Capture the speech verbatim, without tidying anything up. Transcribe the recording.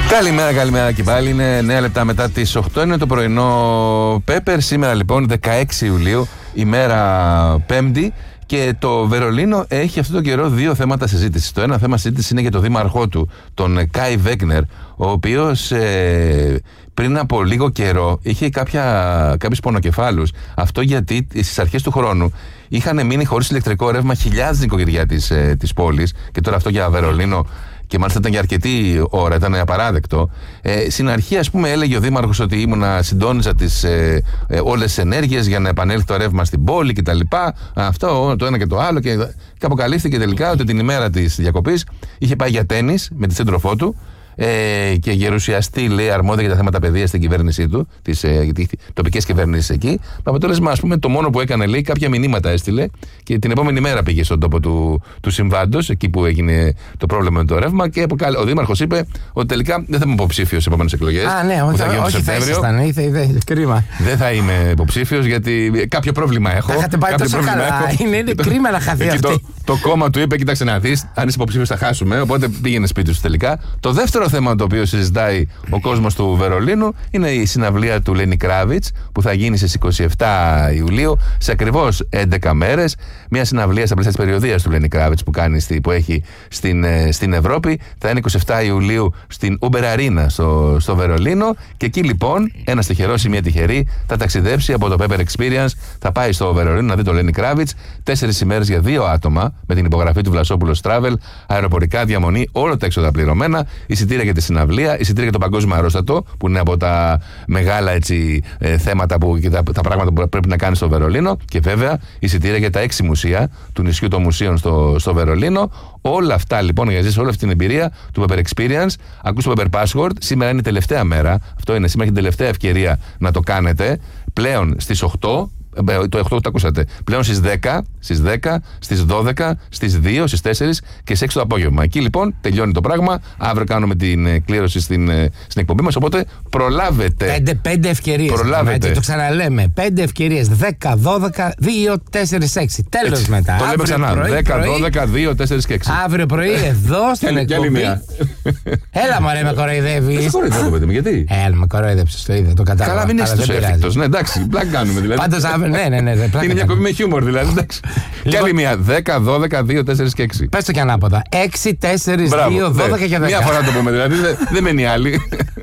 Καλημέρα, καλημέρα και πάλι. Είναι νέα λεπτά μετά τις οκτώ. Είναι το πρωινό Πέπερ. Σήμερα λοιπόν δεκαέξι Ιουλίου, ημέρα Πέμπτη. Και το Βερολίνο έχει αυτόν τον καιρό δύο θέματα συζήτησης. Το ένα θέμα συζήτησης είναι για το δήμαρχό του, τον Κάι Βέγνερ, ο οποίος ε, πριν από λίγο καιρό είχε κάποια, κάποιους πονοκεφάλους. Αυτό γιατί στις αρχές του χρόνου είχαν μείνει χωρίς ηλεκτρικό ρεύμα χιλιάδες νοικοκυριά της, ε, της πόλης. Και τώρα αυτό για Βερολίνο. Και μάλιστα ήταν για αρκετή ώρα, ήταν απαράδεκτο. Ε, στην αρχή, ας πούμε, έλεγε ο δήμαρχος ότι ήμουνα, συντόνιζα τις, ε, ε, όλες τις ενέργειες για να επανέλθει το ρεύμα στην πόλη κτλ. Αυτό, το ένα και το άλλο. Και, και αποκαλύφθηκε τελικά ότι την ημέρα της διακοπής είχε πάει για τένις με τη σύντροφό του. Ε, και γερουσιαστή, λέει, αρμόδια για τα θέματα παιδείας στην κυβέρνησή του, τις ε, τοπικές κυβερνήσεις εκεί. Με αποτέλεσμα, ας πούμε, το μόνο που έκανε, λέει, κάποια μηνύματα έστειλε και την επόμενη μέρα πήγε στον τόπο του, του συμβάντος, εκεί που έγινε το πρόβλημα με το ρεύμα. Και ο δήμαρχος είπε ότι τελικά δεν θα είμαι υποψήφιος στις επόμενες εκλογές. Α, ναι, όχι, θα, όχι θα ήσασταν, ήθε, ήθε, κρίμα. Δεν θα είμαι υποψήφιος γιατί κάποιο πρόβλημα έχω. Θα είχατε πάει τόσο καλά. Είναι, είναι κρίμα να χαθεί αυτή. Το, το κόμμα του είπε: κοίταξε να δεις, αν είσαι υποψήφιος θα χάσουμε. Οπότε πήγαινε σπίτι σου τελικά. Το δεύτερο θέμα το οποίο συζητάει ο κόσμος του Βερολίνου είναι η συναυλία του Λένι Κράβιτς που θα γίνει στις είκοσι επτά Ιουλίου σε ακριβώς έντεκα μέρες. Μια συναυλία στα πλαίσια της περιοδίας του Λένι Κράβιτς που, κάνει, που έχει στην, στην Ευρώπη. Θα είναι είκοσι επτά Ιουλίου στην Uber Arena στο, στο Βερολίνο. Και εκεί λοιπόν ένας τυχερός ή μια τυχερή θα ταξιδέψει από το Pepper Experience, θα πάει στο Βερολίνο να δει το Λένι Κράβιτς. Τέσσερις ημέρες για δύο άτομα με την υπογραφή του Βλασόπουλος Travel, αεροπορικά, διαμονή, όλα τα έξοδα πληρωμένα, εισιτήρια για τη συναυλία, εισιτήρια για το παγκόσμιο αερόστατο, που είναι από τα μεγάλα έτσι, ε, θέματα που, και τα, τα πράγματα που πρέπει να κάνει στο Βερολίνο. Και βέβαια εισιτήρια για τα έξι μουσεία του νησιού των μουσείων στο, στο Βερολίνο. Όλα αυτά λοιπόν για να ζήσεις όλη αυτή την εμπειρία του Pepper Experience. Ακούς το Pepper Password. Σήμερα είναι η τελευταία μέρα. Αυτό είναι σήμερα, έχει την τελευταία ευκαιρία να το κάνετε. Πλέον στις οκτώ. Το οκτώ το ακούσατε. Πλέον στις δέκα, στις δέκα, στις δώδεκα, στις δύο, στις τέσσερις και στις έξι το απόγευμα. Εκεί λοιπόν τελειώνει το πράγμα. Αύριο κάνουμε την κλήρωση στην, στην εκπομπή μας. Οπότε προλάβετε. Πέντε, πέντε ευκαιρίες. Προλάβετε. Έτσι, το ξαναλέμε. Πέντε ευκαιρίες. δέκα, δώδεκα, δύο, τέσσερα, έξι. Τέλος μετά. Το λέμε ξανά. δέκα, δώδεκα, δύο, τέσσερα και έξι. Αύριο πρωί εδώ στην εκπομπή. Έλα μωρέ, με κοροϊδεύεις. Δεν κοροϊδεύω, παιδί μου, γιατί. Έλα, με κοροϊδεύεις. Το είδα, το κατάλαβα. Καλά, μην είσαι τόσο έφικτος. Ναι, εντάξει, πλάκα κάνουμε δηλαδή. Πάντως ναι, ναι, ναι. Είναι μια κομπή με χιούμορ δηλαδή. Εντάξει. Και άλλη μία. δέκα, δώδεκα, δύο, τέσσερα και έξι. Πες το και ανάποδα. έξι, τέσσερα, δύο, δώδεκα και δέκα. Μια φορά το πούμε δηλαδή. Δεν μένει άλλη.